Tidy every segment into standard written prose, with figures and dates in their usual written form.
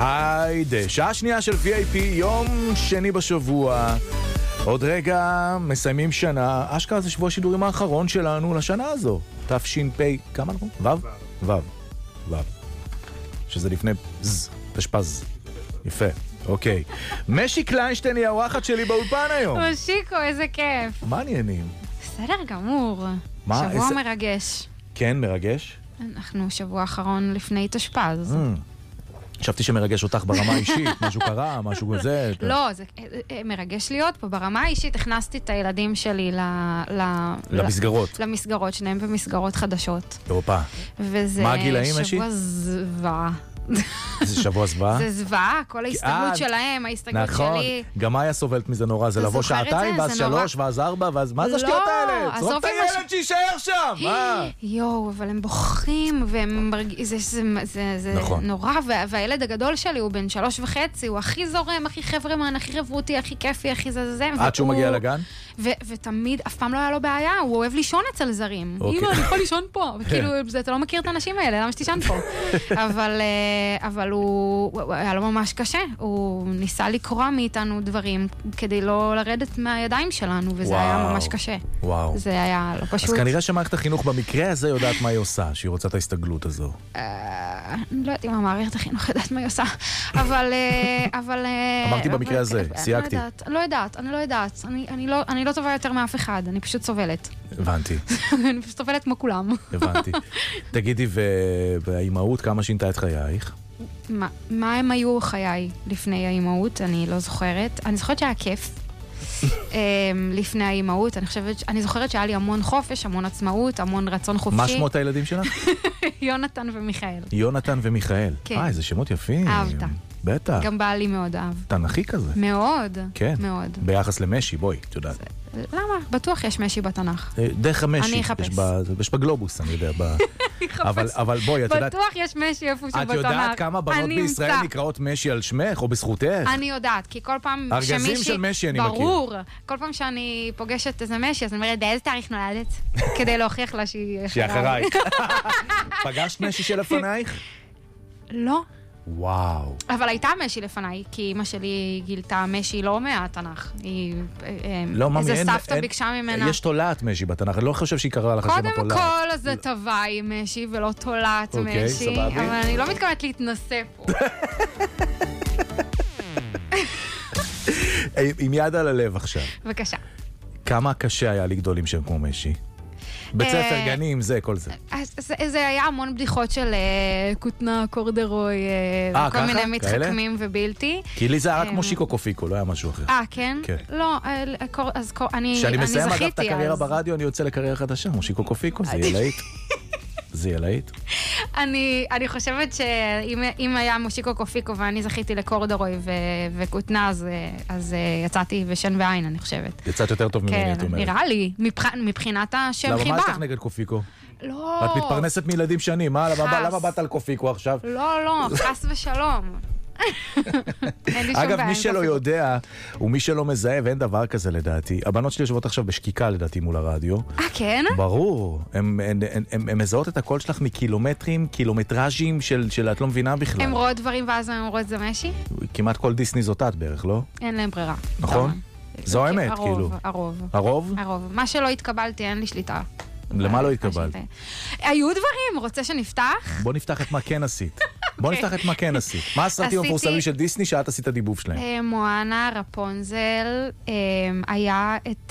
היידה, שעה שנייה של VIP, יום שני בשבוע. עוד רגע מסיימים שנה, אשכרה זה שבוע השידורים האחרון שלנו לשנה הזו. תש"פ, כמה אנחנו? וו. שזה לפני תשפ"ז. יפה, אוקיי. משי קליינשטיין היא האורחת שלי באולפן היום. משיקו, איזה כיף. מה העניינים? בסדר גמור. מה? שבוע מרגש. כן, מרגש? אנחנו שבוע אחרון לפני תשפ"ז. חשבתי שמרגש אותך ברמה האישית, משהו קרה, משהו כזה. לא, זה מרגש להיות פה. ברמה האישית הכנסתי את הילדים שלי למסגרות. למסגרות, שניהם במסגרות חדשות. אירופה. וזה מה הגילאים, משי? שבוע זוועה. זה שבוע זוועה? זה זוועה, כל ההסתגלות שלהם, ההסתגלות שלי. גם מאיה סובלת מזה נורא, זה לבוא שעתיים, ואז 3, ואז 4, ואז מה זה השטויות האלה? זרוק את הילד שישאר שם! יואו, אבל הם בוכים, זה נורא, והילד הגדול שלי הוא בן 3.5, הוא הכי זורם, הכי חברמן, הכי חברותי, הכי כיפי, הכי זה. עד שהוא מגיע לגן? ותמיד, אף פעם לא היה לו בעיה, הוא אוהב לישון אצל זרים. אמא, אני יכול לישון פה. כאילו, אתה לא מכיר את האנשים האלה, למה שתישן פה? אבל הוא היה לו ממש קשה. הוא ניסה לקרוא מאיתנו דברים כדי לא לרדת מהידיים שלנו, וזה היה ממש קשה. וואו. זה היה לא פשוט. אז כנראה שמערכת החינוך במקרה הזה יודעת מה היא עושה, שהיא רוצה את ההסתגלות הזו. אני לא יודעת אם המערכת החינוך יודעת מה היא עושה, אבל... אמרתי במקרה הזה, סייגתי. אני לא יודעת. אני לא טובה יותר מאף אחד, אני פשוט סובלת. הבנתי. אני פשוט סובלת כמו כולם. הבנתי. תגידי, והאימהות, כמה שינתה את חייך? מה הם היו חיי לפני האימהות? אני לא זוכרת. אני זוכרת שהיה כיף לפני האימהות. אני זוכרת שהיה לי המון חופש, המון עצמאות, המון רצון חופשי. מה שמות הילדים שלך? יונתן ומיכאל. יונתן ומיכאל. כן. איזה שמות יפים. אהבת. בטח. גם בעלי מאוד אהב. תנכי כזה. מאוד. כן. מאוד. ביחס למשי, בואי, את יודעת. למה? בטוח יש משי בתנ"ך. דרך המשי. אני אחפש. יש בגלובוס, אני יודע. אבל בואי, את יודעת... בטוח יש משי איפשהו בתנ"ך. את יודעת כמה בנות בישראל נקראות משי על שמך או בזכותך? אני יודעת, כי כל פעם שמישהי... ארגזים של משי אני מכיר. ברור. כל פעם שאני פוגשת איזה משי, אז אני אומרת, באיזה תאריך נולדת? כדי להוכיח לה שהיא אחריי. פגשת משי שלפנייך? לא. וואו. אבל הייתה משי לפניי, כי אמא שלי גילתה משי לא מהתנ"ך. היא... איזה סבתא ביקשה ממנה. יש תולעת משי בתנ"ך, אני לא חושב שהיא קראה לך שם התולעת. קודם כל זה טוואי משי ולא תולעת משי. אוקיי, סבבי. אבל אני לא מתכוונת להתנסה פה. עם יד על הלב עכשיו. בבקשה. כמה קשה היה לגדול עם שם כמו משי? בית ספר, גנים, זה, כל זה. זה היה המון בדיחות של כותנה, קורדרוי, כל מיני מתחכמים ובלתי. כי לי זה היה רק כמו שיקו קופיקו, לא היה משהו אחר. כן? לא, אז אני זכיתי. כשאני מסיים אגב את הקריירה ברדיו, אני יוצא לקריירה חדשה, כמו שיקו קופיקו, זה יהיה להיט. זה יהיה להיט. אני חושבת שאם היה מושיקו קופיקו ואני זכיתי לקורדרוי וכותנה, אז יצאתי בשן ועין, אני חושבת. יצאת יותר טוב ממני, את אומרת. נראה לי, מבחינת השם חיבה. למה, מה יש לך נגד קופיקו? לא. את מתפרנסת מילדים שנים, למה באת על קופיקו עכשיו? לא, חס ושלום. אגב, מי שלא יודע, ומי שלא מזהה, ואין דבר כזה לדעתי, הבנות שלי יושבות עכשיו בשקיקה לדעתי מול הרדיו. כן? ברור. הן מזהות את הקול שלך מקילומטרים, קילומטראז'ים של את לא מבינה בכלל. הן רואות דברים ואז הן רואות זה משי? כמעט כל דיסני זאת את בערך, לא? אין להם ברירה. נכון? זו האמת, כאילו. הרוב? הרוב. מה שלא התקבלתי, אין לי שליטה. למה לא התקבלת? היו דברים, רוצה שנפתח? בוא נפתח את מה כן עשית. מה הסרטים המפורסמים של דיסני שאת עשית הדיבוב שלהם? מואנה, רפונזל, היה את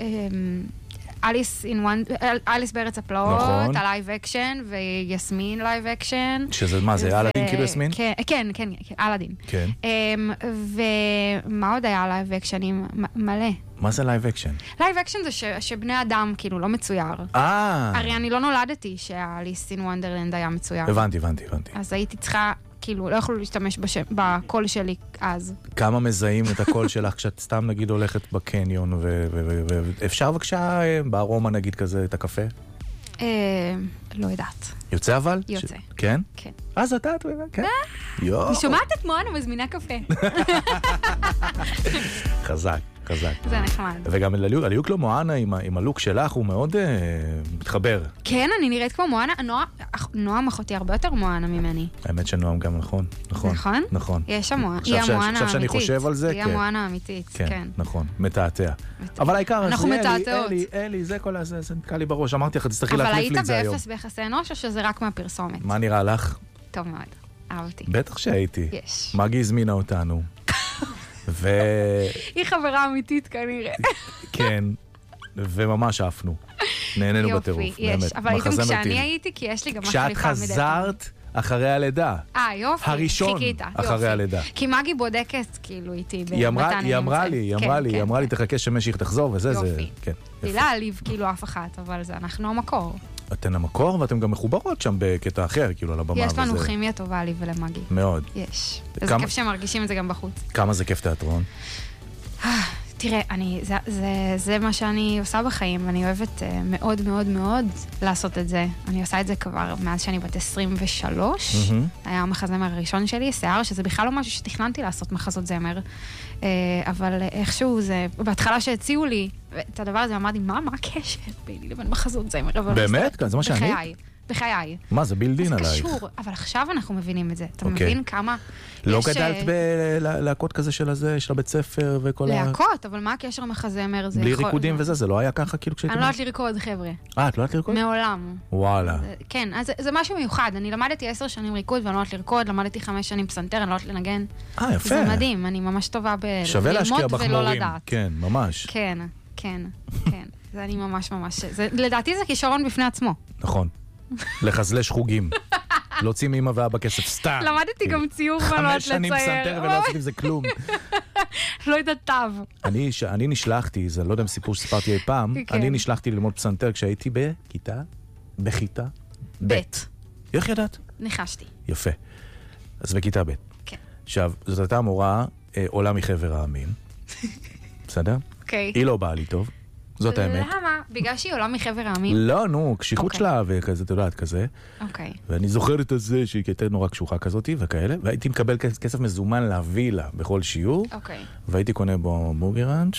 אליס בארץ הפלאות, הלייב אקשן, ויסמין לייב אקשן. שזה מה, זה אלאדין כאילו יסמין? כן, אלאדין. ומה עוד היה לייב אקשנים? מלא. מה זה לייב אקשן? לייב אקשן זה שבני אדם כאילו לא מצויר. הרי אני לא נולדתי שהאליס אין וונדרלנד היה מצויר. הבנתי. אז הייתי צריכה, כאילו, לא יכולו להשתמש בקול שלי אז. כמה מזהים את הקול שלך כשאת סתם נגיד הולכת בקניון, ואפשר בבקשה בארומה נגיד כזה את הקפה? לא יודעת. יוצא אבל? יוצא. כן? כן. אז אתה, כן? אני שומעת את מואנה מזמינה קפה. חזק. חזק. זה נחמד. וגם הליוק לו מואנה עם הלוק שלך, הוא מאוד מתחבר. כן, אני נראית כמו מואנה. נועם אחותי הרבה יותר מואנה ממני. האמת שנועם גם נכון. נכון? נכון. יש המואנה. היא המואנה האמיתית. עכשיו שאני חושב על זה, היא המואנה האמיתית, כן. נכון, מתעתע. אבל העיקר, אנחנו מתעתעות. אלי, זה כל הזה, זה נתקע לי בראש. אמרתי לך, תצטרכי להחליף לי את זה היום. אבל היית באפס ביחסי אנוש, או שזה רק מהפרסומת? מה נראה לך? טוב מאוד, אהבתי. בטח שהייתי. יש. מגי הזמינה אותנו. היא חברה אמיתית כנראה. כן, וממש עפנו. נהנינו בטירוף. יופי, יש. אבל הייתם כשאני הייתי, כי יש לי גם מחליפה מדי פעם. כשאת חזרת אחרי הלידה. יופי. הראשון אחרי הלידה. כי מגי בודקת כאילו איתי. היא אמרה לי, תחכה שמשך תחזור, וזה, יופי. בלי להעליב כאילו אף אחת, אבל זה אנחנו המקור. אתן המקור, ואתם גם מחוברות שם בקטע אחר, כאילו על הבמה. יש לנו כימיה טובה לי ולמגי. מאוד. יש. זה כיף שמרגישים את זה גם בחוץ. כמה זה כיף תיאטרון? תראה, זה מה שאני עושה בחיים. אני אוהבת מאוד מאוד מאוד לעשות את זה. אני עושה את זה כבר מאז שאני בת 23. היה המחזמר הראשון שלי, שיער, שזה בכלל לא משהו שתכננתי לעשות מחזות זמר. אבל איכשהו זה, בהתחלה שהציעו לי את הדבר הזה, אמרתי, מה הקשר ביני לבין מחזות זמר? באמת? זה מה שאני? בחיי. מה, זה בילדין עלייך? זה קשור, אבל עכשיו אנחנו מבינים את זה. אתה מבין כמה... לא גדלת בלהקות כזה של הבית ספר וכל ה... להקות, אבל מה הקשר מחזמר? בלי ריקודים וזה, זה לא היה ככה כאילו כשהייתי... אני לא יודעת לרקוד, חבר'ה. את לא יודעת לרקוד? מעולם. וואלה. כן, אז זה משהו מיוחד. אני למדתי 10 שנים ריקוד ואני לא יודעת לרקוד, למדתי 5 שנים פסנתר, אני לא יודעת לנגן. יפה. זה מדהים, אני ממש טובה בללמוד ולא לדעת. כן, ממש. כן. זה אני ממש. לדעתי זה כישרון בפני עצמו. נכון. לחזלש חוגים. להוציא מאמא ואבא כסף סתם. למדתי גם ציור ואני לא יודעת לצייר. 5 שנים פסנתר ולא עשיתי עם זה כלום. לא יודעת תו. אני נשלחתי, זה לא יודע אם סיפור שסיפרתי אי פעם, אני נשלחתי ללמוד פסנתר כשהייתי בכיתה ב'. איך ידעת? ניחשתי. יפה. אז בכיתה ב'. כן. עכשיו, זאת הייתה מורה עולה מחבר העמים. בסדר? אוקיי. היא לא באה לי טוב. זאת האמת. למה? בגלל שהיא עולה מחבר העמים? לא, נו, קשיחות שלה וכזה, אתה יודעת, כזה. אוקיי. ואני זוכר את זה שהיא הייתה נורא קשוחה כזאת וכאלה, והייתי מקבל כסף מזומן להביא לה בכל שיעור. אוקיי. והייתי קונה בו בורגראנץ',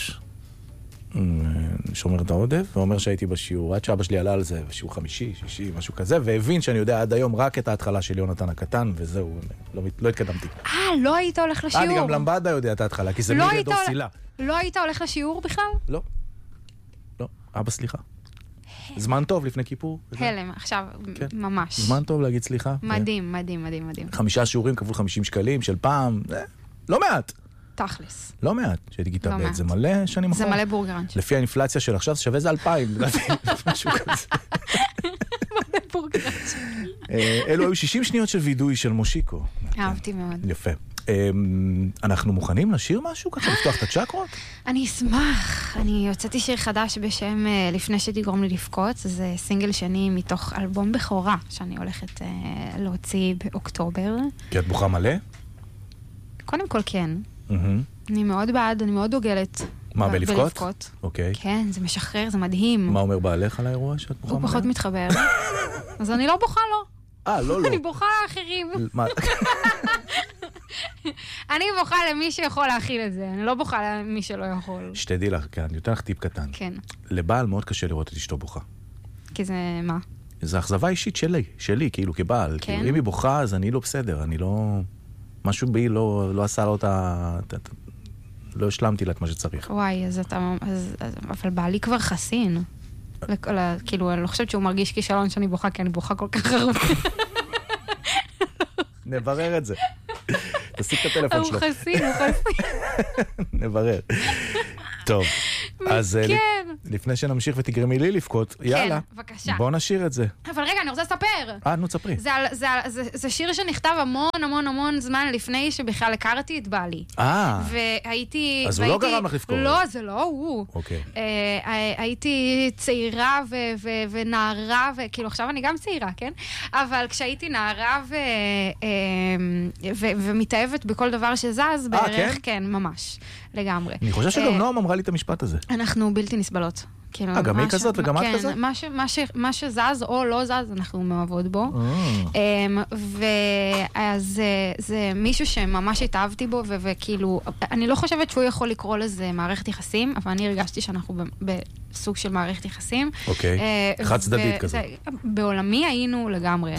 שומר את העודף, ואומר שהייתי בשיעור, עד שאבא שלי עלה על זה, בשיעור 5, 6, משהו כזה, והבין שאני יודע עד היום רק את ההתחלה של יונתן הקטן, וזהו, לא התקדמתי. לא היית הולך לשיעור? אני גם למבדה יודע את ההתחלה, כי זה מרד אורסילה. לא היית הולך לשיעור בכלל? לא. אבא סליחה. זמן טוב לפני כיפור. הלם, עכשיו ממש. זמן טוב להגיד סליחה. מדהים. 5 שיעורים כפול 50 שקלים של פעם, לא מעט. תכלס. לא מעט, שהייתי כיתה ב', זה מלא שנים אחורה. זה מלא בורגראנץ'. לפי האינפלציה של עכשיו, זה שווה זה 2,000, משהו כזה. מלא בורגראנץ'. אלו היו 60 שניות של וידוי של מושיקו. אהבתי מאוד. יפה. אנחנו מוכנים לשיר משהו ככה, לפתוח את הצ'קרות? אני אשמח. אני הוצאתי שיר חדש בשם לפני שתגרום לי לבכות. זה סינגל שני מתוך אלבום בכורה שאני הולכת להוציא באוקטובר. כי את בוכה מלא? קודם כל כן. אני מאוד בעד, אני מאוד דוגלת. מה, בלבכות? אוקיי. כן, זה משחרר, זה מדהים. מה אומר בעלך על האירוע שאת בוכה מלא? הוא פחות מתחבר. אז אני לא בוכה לו. לא. אני בוכה לאחרים. אני בוכה למי שיכול להכיל את זה, אני לא בוכה למי שלא יכול. שתדעי לך, אני יותר לך טיפ קטן. כן. לבעל מאוד קשה לראות את אשתו בוכה. כי זה מה? זה אכזבה אישית שלי, כאילו כבעל. כן. אם היא בוכה, אז אני לא בסדר, אני לא... משהו בי לא עשה לו לא השלמתי לה את מה שצריך. וואי, אבל בעלי כבר חסין. כאילו, אני לא חושבת שהוא מרגיש כישלון שאני בוכה, כי אני בוכה כל כך הרבה. נברר את זה. תשיג את הטלפון שלו. הוא חסין. נברר. טוב, אז לפני שנמשיך ותגרמי לי לבכות, יאללה, בבקשה. בוא נשיר את זה. אבל רגע, אני רוצה לספר. נו, תספרי. זה שיר שנכתב המון זמן לפני שבכלל הכרתי את בעלי. והייתי... אז הוא לא גרם לך לבכות. לא, זה לא הוא. אוקיי. הייתי צעירה ונערה, וכאילו עכשיו אני גם צעירה, כן? אבל כשהייתי נערה ומתאהבת בכל דבר שזז בערך, כן, ממש. לגמרי. אני חושב שגם נועם אמרה לי את המשפט הזה. אנחנו בלתי נסבלות. גם היא כזאת וגם את כזאת? מה שזז או לא זז, אנחנו מאוהבות בו. ואז זה מישהו שממש התאהבתי בו, וכאילו, אני לא חושבת שהוא יכול לקרוא לזה מערכת יחסים, אבל אני הרגשתי שאנחנו בסוג של מערכת יחסים. אוקיי, חד צדדית כזאת. בעולמי היינו לגמרי.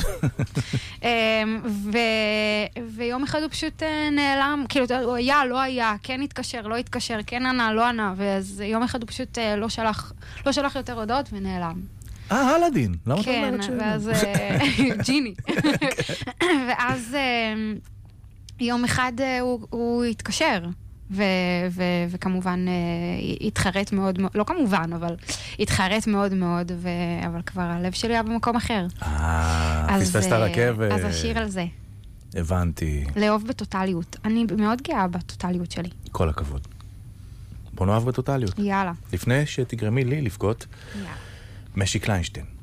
ויום אחד הוא פשוט נעלם, כאילו, הוא היה, לא היה, כן התקשר, לא התקשר, כן ענה, לא ענה, ואז יום אחד הוא פשוט לא שלח יותר הודעות ונעלם. הלדין. למה אתה כן, אומרת שלנו? ואז ג'יני. ואז יום אחד הוא התקשר, וכמובן התחרט מאוד, לא כמובן, אבל התחרט מאוד מאוד, אבל כבר הלב שלי היה במקום אחר. פספסת הרכבת. אז השיר על זה. הבנתי. לאהוב בטוטליות. אני מאוד גאה בטוטליות שלי. כל הכבוד. בוא נאהב בטוטליות. יאללה. לפני שתגרמי לי לבכות, יאללה. משי קליינשטיין.